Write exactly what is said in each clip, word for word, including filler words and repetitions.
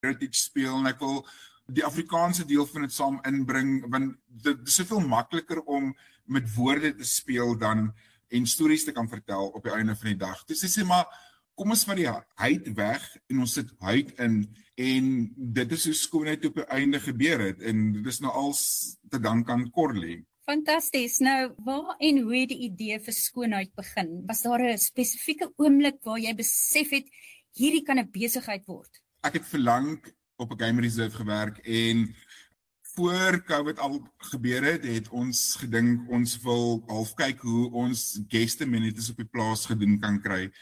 heritage speel en ek wil die Afrikaanse deel van dit saam inbring, want dit is soveel makliker om met woorde te speel dan en stories te kan vertel op die einde van die dag. Dus ek sê maar, kom ons van die huid weg en ons sit huid in en dit is hoe skoonheid op die einde gebeur het en dit is nou als te dank aan Corley. Fantasties. Nou, waar en hoe het die idee vir skoonheid begin? Was daar 'n spesifieke oomblik waar jy besef het, hierdie kan 'n besigheid word? Ek het verlang op 'n game reserve gewerk en voor COVID al gebeur het, het ons gedink ons wil half kyk hoe ons guest amenities op die plaas gedoen kan kry.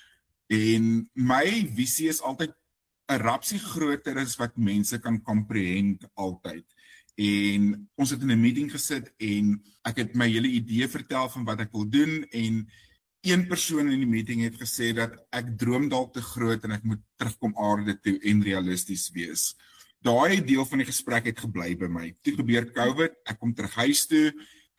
En my visie is altyd 'n rapsie groter as wat mense kan comprehend altyd. En ons het in 'n meeting gesit en ek het my hele idee vertel van wat ek wil doen en een persoon in die meeting het gesê dat ek droom dalk te groot en ek moet terugkom aarde toe en realisties wees. Daai deel van die gesprek het gebly by my. Toe gebeur COVID, ek kom terug huis toe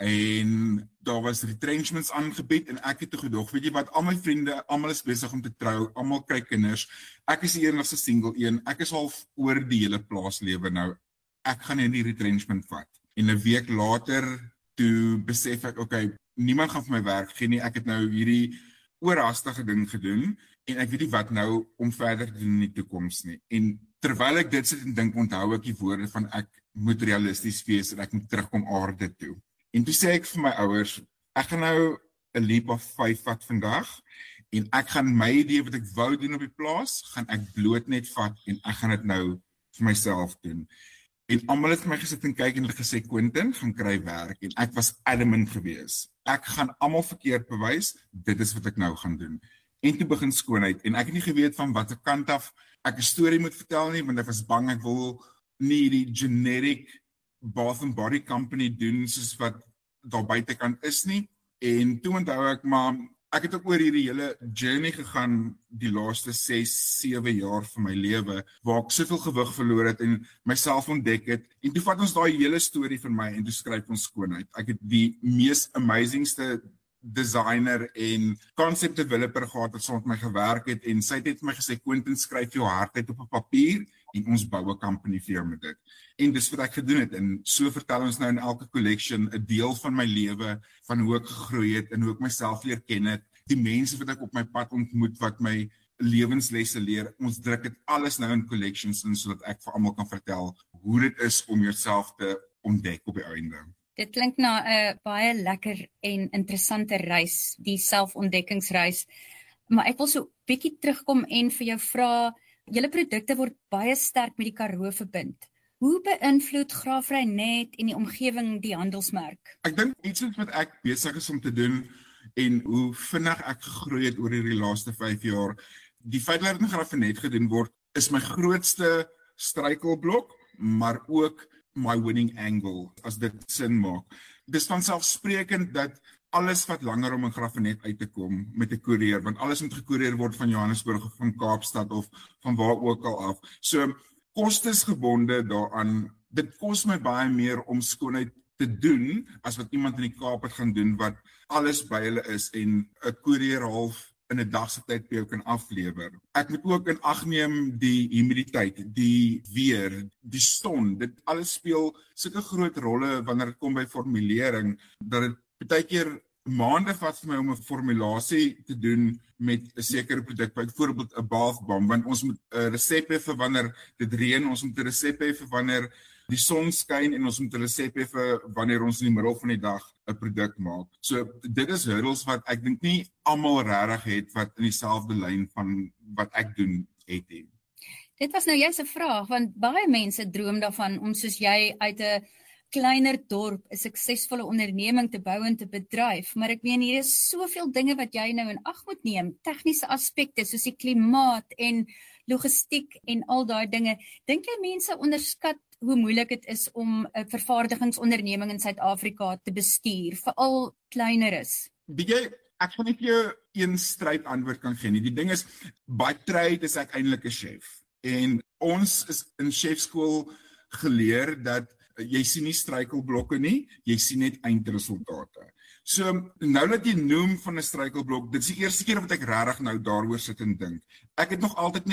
en daar was retrenchments aangebied en ek het toe gedog, weet jy wat, al my vriende, almal is besig om te trou, almal kry kinders. Ek is die enigste single een. Ek is half oor die hele plaaslewe nou. Ek gaan in die retrenchment vat. En 'n week later toe besef ek, okay, niemand gaan vir my werk gee nie. Ek het nou hierdie oorhaastige ding gedoen en ek weet nie wat nou om verder te doen in die toekoms nie. En terwyl ek dit sit en dink, onthou ek die woorde van ek moet realisties wees en ek moet terugkom aarde toe. En toe sê ek vir my ouers, ek gaan nou 'n leap of faith vat vandag en ek gaan my idee wat ek wou doen op die plaas, gaan ek bloot net vat en ek gaan dit nou vir myself doen. En almal het vir my gesit en kyk en hulle gesê, Quentin, gaan kry werk en ek was adamant gewees. Ek gaan almal verkeerd bewys, dit is wat ek nou gaan doen. En toe begin skoonheid en ek het nie geweet van watter kant af ek 'n storie moet vertel nie, want ek was bang ek wil nie die generic Bath and Body Company doen soos wat daar buitekant is nie. En toe onthou ek maar ek het ook oor hierdie hele journey gegaan die laaste ses, sewe jaar van my lewe waar ek soveel gewig verloor het en myself ontdek het. En toe vat ons daai hele storie vir my en toe skryf ons skoonheid. Ek het die mees amazingste designer en concept developer gehad wat saam met my gewerk het en sy het net vir my gesê, Quentin, skryf jou hart uit op 'n papier en ons bou 'n company vir jou met dit. En dis wat ek gedoen het en so vertel ons nou in elke collection 'n deel van my lewe, van hoe ek gegroei het en hoe ek myself leer ken het, die mense wat ek op my pad ontmoet wat my lewenslesse leer. Ons druk dit alles nou in collections in sodat ek vir almal kan vertel hoe dit is om jouself te ontdek op die einde. Dit klink na 'n baie lekker en interessante reis, die selfontdekkingsreis. Maar ek wil so 'n bietjie terugkom en vir jou vra, julle produkte word baie sterk met die Karoo verbind. Hoe beïnvloed Graaf Reinet en die omgewing die handelsmerk? Ek dink iets wat ek besig is om te doen en hoe vinnig ek gegroei het oor hierdie laaste vyf jaar, die feit dat dit in Graaf Reinet gedoen word, is my grootste struikelblok, maar ook my winning angle, as dit sin maak. Dis vanselfsprekend dat alles wat langer om in Graaf Reinet uit te kom met 'n koerier, want alles moet gekoerier word van Johannesburg of van Kaapstad of van waar ook al af. So, kostesgebonde daaraan, dit kos my baie meer om skoonheid te doen, as wat iemand in die Kaap het gaan doen, wat alles by hulle is en 'n koerier half in 'n dag se tyd by jou kan aflewer. Ek moet ook in ag neem die humiditeit, die weer, die son, dit alles speel sulke groot rolle wanneer dit kom by formulering, dat dit baie keer maande vat vir my om 'n formulasie te doen met 'n sekere produk, byvoorbeeld 'n bath bomb, want ons moet 'n resep hê vir wanneer dit reën, ons moet 'n resep hê vir wanneer die son skyn en ons moet 'n resep hê vir wanneer ons in die middel van die dag 'n produk maak. So dit is hurdles wat ek dink nie almal regtig het wat in dieselfde lyn van wat ek doen het nie. Dit was nou juist 'n vraag, want baie mense droom daarvan om soos jy uit 'n kleiner dorp 'n suksesvolle onderneming te bou en te bedryf, maar ek meen hier is soveel dinge wat jy nou in ag moet neem, tegniese aspekte soos die klimaat en logistiek en al daai dinge. Dink jy mense onderskat hoe moeilik dit is om 'n vervaardigingsonderneming in Suid-Afrika te bestuur, veral kleiner is? Weet jy, ek gaan nie vir jou een stryd antwoord kan gee nie. Die ding is, by trade is ek eintlik 'n chef. En ons is in chefskool geleer dat jy sien nie struikelblokke nie, jy sien net eindresultate. So, nou dat jy noem van 'n struikelblok, dit is die eerste keer wat ek regtig nou daaroor sit en dink. Ek het nog altyd net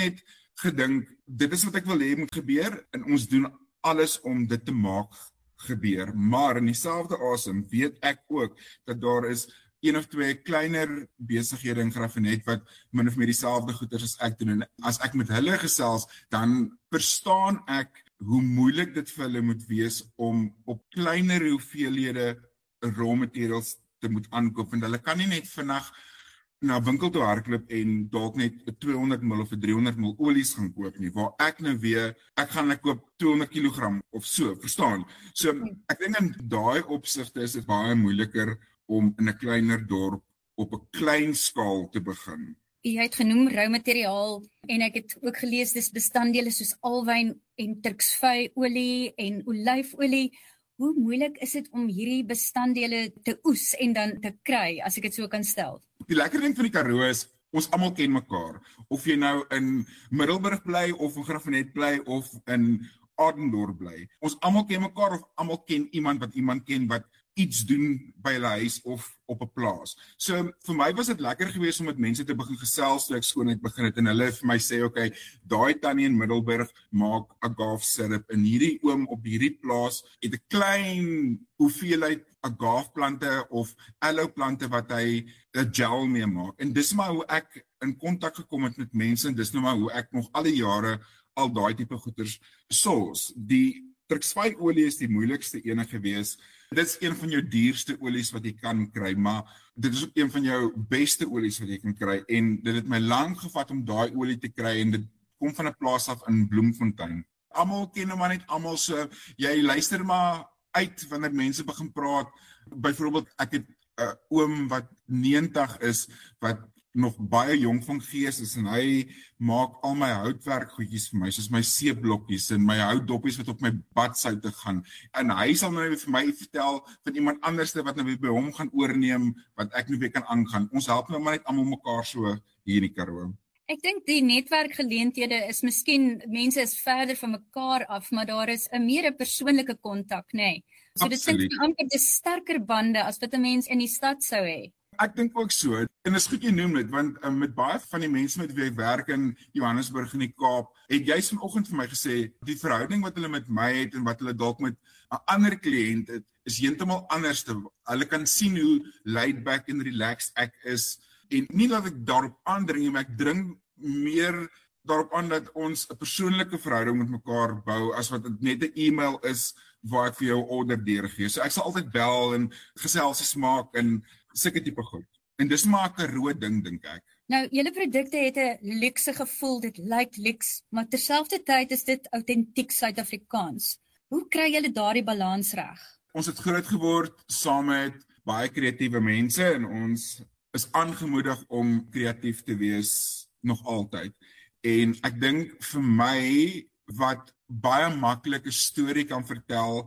gedink, dit is wat ek wil hê moet gebeur, en ons doen alles om dit te maak gebeur. Maar in dieselfde asem weet ek ook dat daar is een of twee kleiner besighede in Graaff-Reinet wat min of meer dieselfde goeders as ek doen. En as ek met hulle gesels, dan verstaan ek hoe moeilik dit vir hulle moet wees om op kleiner hoeveelhede raw materials te moet aankoop. En hulle kan nie net vinnig na 'n winkel toe hardloop en dalk net 'n tweehonderd mil of 'n driehonderd mil olies gaan koop nie, waar ek nou weer, ek gaan ek koop tweehonderd kilogram of so, verstaan? So, ek dink in daai opsigte is dit baie moeiliker om in 'n kleiner dorp op 'n klein skaal te begin. Jy het genoem rou materiaal en ek het ook gelees dis bestanddele soos alwyn en turksvy olie en olyfolie. Hoe moeilik is dit om hierdie bestanddele te oes en dan te kry, as ek dit so kan stel? Die lekker ding van die Karoo is, ons almal ken mekaar. Of jy nou in Middelburg bly, of in Graaff-Reinet bly, of in Adendorp bly. Ons almal ken mekaar, of almal ken iemand wat iemand ken wat iets doen by hulle huis of op 'n plaas. So vir my was dit lekker geweest om met mense te begin gesels toe ek skoonheid begin het en hulle vir my sê, okay, daai tannie in Middelburg maak agave sirup en hierdie oom op hierdie plaas het 'n klein hoeveelheid agaveplante of aloe plante wat hy 'n gel mee maak. En dis maar hoe ek in kontak gekom het met mense en dis nou maar hoe ek nog al die jare al daai tipe goeders soos. Die turksvyolie is die moeilikste ene gewees. Dit is een van jou duurste olies wat jy kan kry, maar dit is ook een van jou beste olies wat jy kan kry en dit het my lank gevat om daai olie te kry en dit kom van 'n plaas af in Bloemfontein. Almal ken hom maar net almal, so jy luister maar uit wanneer mense begin praat. Byvoorbeeld ek het 'n uh, oom wat negentig is wat nog baie jong van gees is en hy maak al my houtwerk goedjies vir my, soos my seepblokkies en my houtdoppies wat op my badsoute gaan. En hy sal nou vir my vertel van iemand anderste wat nou weer by hom gaan oorneem wat ek nou weer kan aangaan. Ons help nou maar net almal mekaar so hier in die Karoo. Ek dink die netwerkgeleenthede is miskien, mense is verder van mekaar af, maar daar is 'n meer 'n persoonlike kontak, nê. Nee. So dit sê amper dis sterker bande as wat 'n mens in die stad sou hê. Ek dink ook so, en is goed jy noem dit, want um, met baie van die mense met wie ek werk in Johannesburg in die Kaap, het jy vanoggend vir my gesê, die verhouding wat hulle met my het en wat hulle dalk met 'n ander kliënt het, is heeltemal anders. Hulle kan sien hoe laid back en relaxed ek is, en nie dat ek daarop aandring, maar ek dring meer daarop aan dat ons 'n persoonlike verhouding met mekaar bou, as wat dit net 'n e-mail is, waar ek vir jou order deurgee. So ek sal altyd bel en geselsies maak en sulke tipe goed. En dis maar 'n Karoo ding, dink ek. Nou, julle produkte het 'n luukse gevoel, dit lyk luks, maar terselfdertyd is dit autentiek Suid-Afrikaans. Hoe kry julle daardie balans reg? Ons het groot geword saam met baie kreatiewe mense en ons is aangemoedig om kreatief te wees nog altyd. En ek dink vir my wat baie maklik 'n storie kan vertel,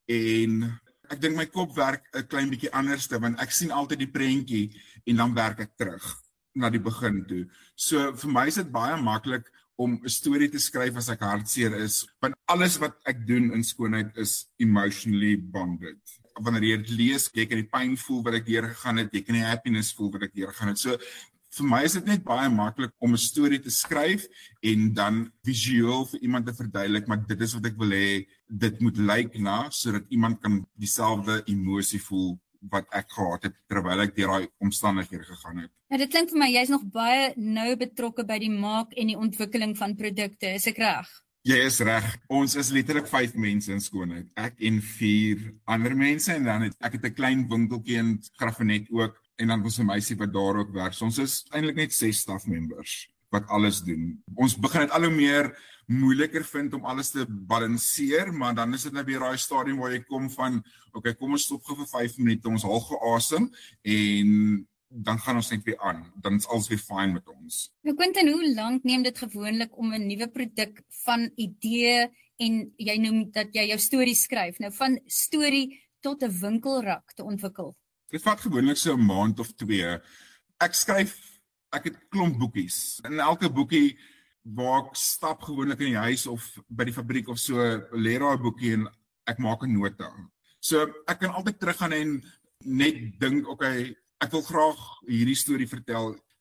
en ek dink my kop werk 'n klein bietjie anderste, want ek sien altyd die prentjie en dan werk ek terug na die begin toe. So vir my is dit baie maklik om 'n storie te skryf as ek hartseer is, want alles wat ek doen in skoonheid is emotionally bonded. Wanneer jy dit lees, jy kan die pyn voel wat ek deurgegaan het, jy kan die happiness voel wat ek deurgegaan het. So vir my is dit net baie maklik om 'n storie te skryf en dan visueel vir iemand te verduidelik, maar dit is wat ek wil hê, dit moet lyk na, sodat iemand kan dieselfde emosie voel wat ek gehad het terwyl ek deur daai omstandighede gegaan het. Nou dit klink vir my jy's nog baie nou betrokke by die maak en die ontwikkeling van produkte, is ek reg? Jy is reg. Ons is letterlik vyf mense in skoonheid. Ek en vier ander mense en dan het ek het 'n klein winkeltjie in Graaff-Reinet ook. En dan was 'n meisie wat daar ook werk. So ons is eintlik net ses staff members wat alles doen. Ons begin dit al hoe meer moeiliker vind om alles te balanseer, maar dan is dit nou weer daai stadium waar jy kom van, okay, kom ons stop gou vir vyf minute, ons haal geasem en dan gaan ons net weer aan. Dan is alles weer fyn met ons. Nou Quentin, hoe lank neem dit gewoonlik om 'n nuwe produk van idee en jy noem dat jy jou storie skryf, nou van storie tot 'n winkelrak te ontwikkel? Dit vat gewoonlik so 'n maand of twee. Ek skryf, ek het klomp boekies. In elke boekie waar ek stap gewoonlik in die huis of by die fabriek of so, lê daar 'n boekie en ek maak 'n nota. So ek kan altyd teruggaan en net dink, okay, ek wil graag hierdie storie vertel.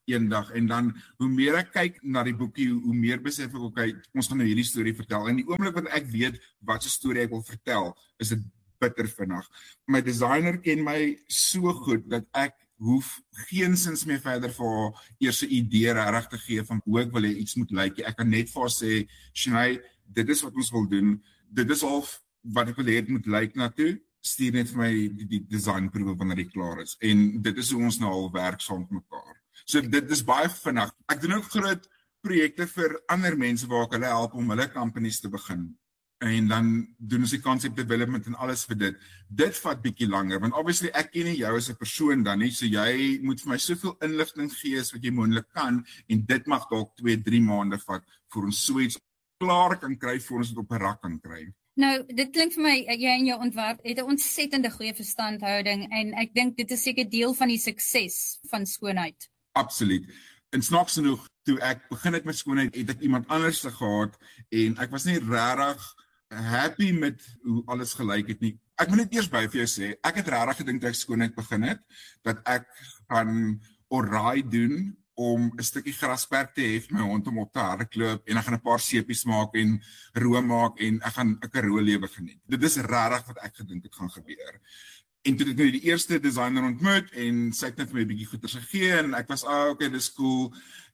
eendag. En dan, hoe meer ek kyk na die boekie, hoe meer besef ek, okay, ons gaan nou hierdie storie vertel. En die oomblik wat ek weet wat se storie ek wil vertel, is dit bitter vinnig. My designer ken my so goed, dat ek hoef geensins meer verder vir haar eers 'n idee reg te gee van hoe ek wil hê iets moet lyk. Ek kan net vir haar sê, Shanay, dit is wat ons wil doen. Dit is al wat ek wil hê dit moet lyk na toe. Stuur net vir my die, die designproewe wanneer dit klaar is. En dit is hoe ons nou al werk saam met mekaar. So dit is baie vinnig. Ek doen ook groot projekte vir ander mense waar ek hulle help om hulle companies te begin. En dan doen ons die concept development en alles vir dit. Dit vat bietjie langer, want obviously ek ken nie jou as 'n persoon dan nie, so jy moet vir my soveel inligting gee as wat jy moontlik kan, en dit mag dalk twee, drie maande vat vir ons so iets klaar kan kry, vir ons dit op 'n rak kan kry. Nou, dit klink vir my, jy en jou ontwerp het 'n ontsettende goeie verstandhouding, en ek dink dit is seker deel van die sukses van skoonheid. Absoluut. En snaaks genoeg, toe ek begin het met skoonheid, het ek iemand anders te gehad, en ek was nie regtig happy met hoe alles gelyk het nie. Ek moet net eers by vir jou sê, ek het regtig gedink toe ek skoonheid begin het, dat ek gaan oraai doen om 'n stukkie grasperk te hê vir my hond om op te hardloop, en ek gaan 'n paar seepies maak en room maak, en ek gaan 'n Karoo lewe geniet. Dit is regtig wat ek gedink het gaan gebeur. En toe het ek nou die eerste designer ontmoet, en sy het net vir my 'n bietjie goeders gegee, en ek was, ah, okay, dis cool,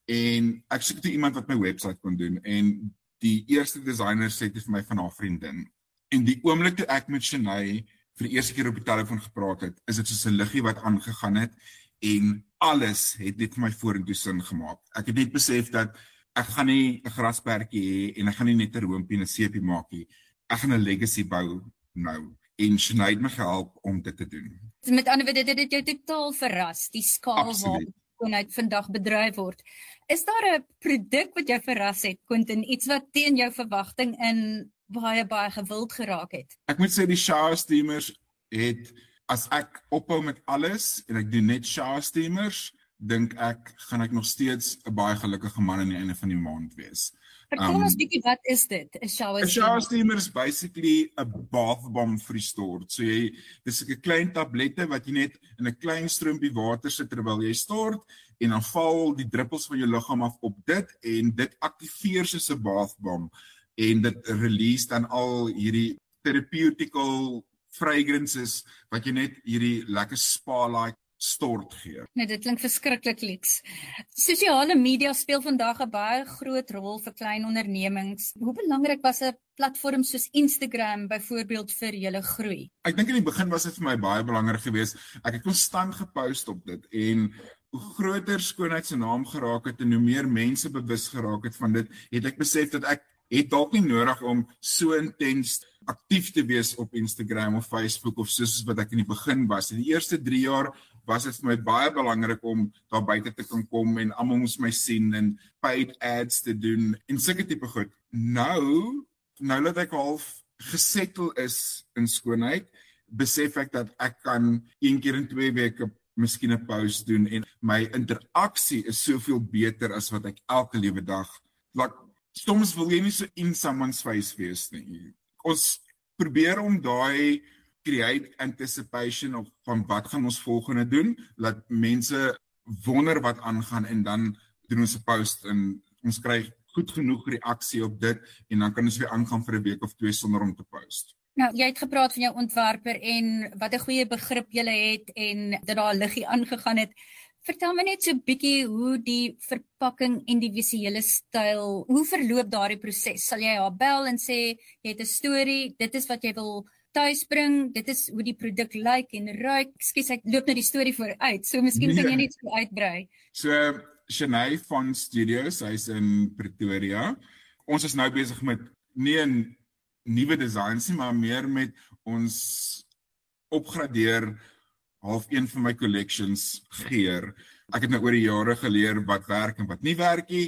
en ek soek toe iemand wat my webwerf kon doen, en die eerste designer sê dit vir my van haar vriendin. En die oomblik toe ek met Shanay vir die eerste keer op die telefoon gepraat het, is dit soos 'n liggie wat aangegaan het, en alles het net vir my vorentoe sin gemaak. Ek het net besef dat ek gaan nie 'n grasperkie hê, en ek gaan nie net 'n roompie en 'n seepie maak nie. Ek gaan 'n legacy bou nou. En Shanay het my gehelp om dit te doen. Met ander woorde, dit het jou totaal verras, die skaal Absoluut. waar skoonheid vandag bedryf word. Is daar 'n produk wat jou verras het, Quentin, iets wat teen jou verwagting in baie baie gewild geraak het? Ek moet sê die shower steamers het, as ek ophou met alles en ek doen net shower steamers, dink ek gaan ek nog steeds 'n baie gelukkige man aan die einde van die maand wees. Vertel Um, ons bietjie, wat is dit? 'n shower 'n shower steamer? steamer is basically 'n bath bomb vir die stort. So jy, dis 'n klein tablette wat jy net in 'n klein stroompie water sit terwyl jy stort, en dan val die druppels van jou liggaam af op dit, en dit aktiveer soos 'n bath bomb, en dit release dan al hierdie therapeutical fragrances wat jy net hierdie lekker spa-like stort gee. Nee, dit klink verskriklik lieks. Sosiale media speel vandag 'n baie groot rol vir klein ondernemings. Hoe belangrik was 'n platform soos Instagram byvoorbeeld vir julle groei? Ek dink in die begin was dit vir my baie belangrik geweest. Ek het konstant gepost op dit, en hoe groter skoonheid se naam geraak het en hoe meer mense bewus geraak het van dit, het ek besef dat ek het dalk nie nodig om so intens aktief te wees op Instagram of Facebook of soos wat ek in die begin was. In die eerste drie jaar was dit vir my baie belangrik om daar buite te kan kom en almal moes my sien en paid ads te doen en sulke tipe goed. Nou, nou dat ek half gesettel is in skoonheid, besef ek dat ek kan een keer in twee weke miskien 'n post doen en my interaksie is soveel beter as wat ek elke liewe dag. Like, soms wil jy nie so in someone's face wees nie. Ons probeer om daai create anticipation of van wat gaan ons volgende doen, laat mense wonder wat aangaan en dan doen ons 'n post en ons kry goed genoeg reaksie op dit en dan kan ons weer aangaan vir 'n week of twee sonder om te post. Nou, jy het gepraat van jou ontwerper en wat 'n goeie begrip jy het en dat daar 'n liggie aangegaan het. Vertel my net so 'n bietjie hoe die verpakking en die visuele styl, hoe verloop daardie proses? Sal jy haar bel en sê jy het 'n storie, dit is wat jy wil tuisbring, dit is hoe die produk lyk en ruik. Ekskuus, ek loop nou die storie vooruit. So miskien Nee. kan jy net so uitbrei. So Shanay van Studios, hy's in Pretoria. Ons is nou besig met nie 'n nuwe designs nie, maar meer met ons opgradeer half een van my collections geur. Ek het nou oor die jare geleer wat werk en wat nie werk nie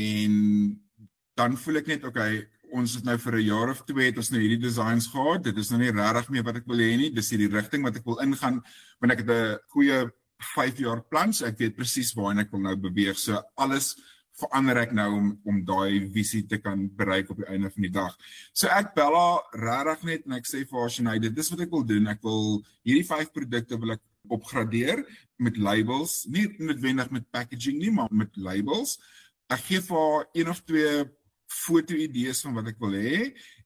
en dan voel ek net okay, ons het nou vir 'n jaar of twee het ons nou hierdie designs gehad. Dit is nou nie regtig meer wat ek wil hê nie. Dis hierdie rigting wat ek wil ingaan, want ek het 'n goeie vyf jaar plan, so ek weet presies waarheen ek wil nou beweeg. So alles verander ek nou om om daai visie te kan bereik op die einde van die dag. So ek bel haar regtig net en ek sê vir haar, Shanay, dit is wat ek wil doen. Ek wil hierdie vyf produkte wil ek opgradeer met labels, nie noodwendig met packaging nie, maar met labels. Ek gee vir haar een of twee foto-idees van wat ek wil hê